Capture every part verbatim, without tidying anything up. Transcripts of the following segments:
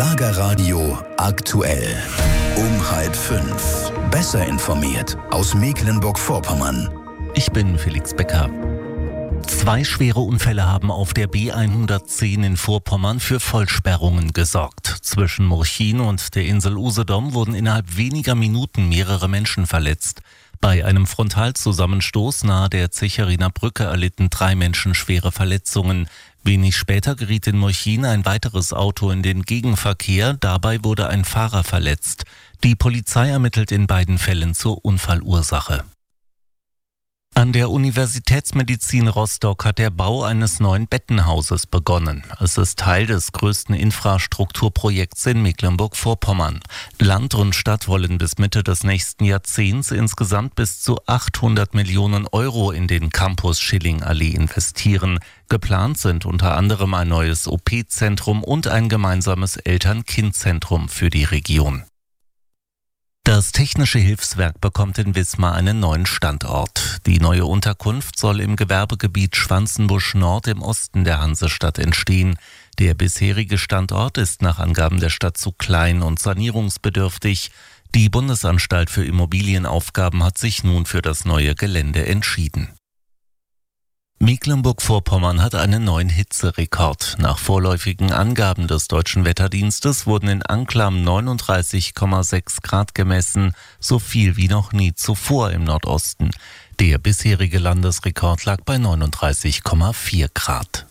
Schlagerradio aktuell. Um halb fünf. Besser informiert aus Mecklenburg-Vorpommern. Ich bin Felix Becker. Zwei schwere Unfälle haben auf der B hundertzehn in Vorpommern für Vollsperrungen gesorgt. Zwischen Murchin und der Insel Usedom wurden innerhalb weniger Minuten mehrere Menschen verletzt. Bei einem Frontalzusammenstoß nahe der Zecheriner Brücke erlitten drei Menschen schwere Verletzungen. Wenig später geriet in Murchin ein weiteres Auto in den Gegenverkehr. Dabei wurde ein Fahrer verletzt. Die Polizei ermittelt in beiden Fällen zur Unfallursache. An der Universitätsmedizin Rostock hat der Bau eines neuen Bettenhauses begonnen. Es ist Teil des größten Infrastrukturprojekts in Mecklenburg-Vorpommern. Land und Stadt wollen bis Mitte des nächsten Jahrzehnts insgesamt bis zu achthundert Millionen Euro in den Campus Schillingallee investieren. Geplant sind unter anderem ein neues O P-Zentrum und ein gemeinsames Eltern-Kind-Zentrum für die Region. Das Technische Hilfswerk bekommt in Wismar einen neuen Standort. Die neue Unterkunft soll im Gewerbegebiet Schwanzenbusch Nord im Osten der Hansestadt entstehen. Der bisherige Standort ist nach Angaben der Stadt zu klein und sanierungsbedürftig. Die Bundesanstalt für Immobilienaufgaben hat sich nun für das neue Gelände entschieden. Mecklenburg-Vorpommern hat einen neuen Hitzerekord. Nach vorläufigen Angaben des Deutschen Wetterdienstes wurden in Anklam neununddreißig Komma sechs Grad gemessen, so viel wie noch nie zuvor im Nordosten. Der bisherige Landesrekord lag bei neununddreißig Komma vier Grad.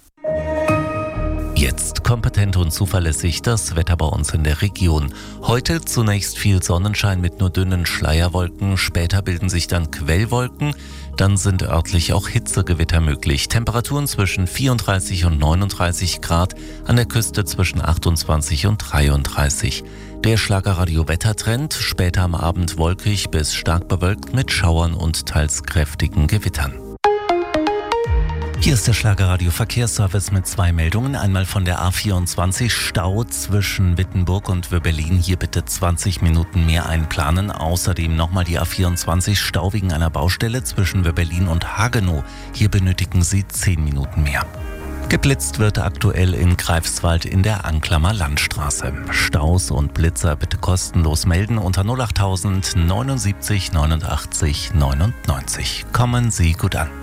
Jetzt kompetent und zuverlässig das Wetter bei uns in der Region. Heute zunächst viel Sonnenschein mit nur dünnen Schleierwolken, später bilden sich dann Quellwolken, dann sind örtlich auch Hitzegewitter möglich. Temperaturen zwischen vierunddreißig und neununddreißig Grad, an der Küste zwischen achtundzwanzig und dreiunddreißig. Der Schlagerradio-Wettertrend, später am Abend wolkig bis stark bewölkt mit Schauern und teils kräftigen Gewittern. Hier ist der Schlagerradio-Verkehrsservice mit zwei Meldungen. Einmal von der A vierundzwanzig Stau zwischen Wittenburg und Wöbbelin. Hier bitte zwanzig Minuten mehr einplanen. Außerdem nochmal die A vierundzwanzig Stau wegen einer Baustelle zwischen Wöbbelin und Hagenow. Hier benötigen Sie zehn Minuten mehr. Geblitzt wird aktuell in Greifswald in der Anklamer Landstraße. Staus und Blitzer bitte kostenlos melden unter null achttausend neunundsiebzig neunundachtzig neunundneunzig. Kommen Sie gut an.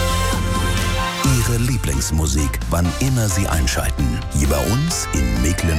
Ihre Lieblingsmusik, wann immer Sie einschalten. Hier bei uns in Mecklenburg.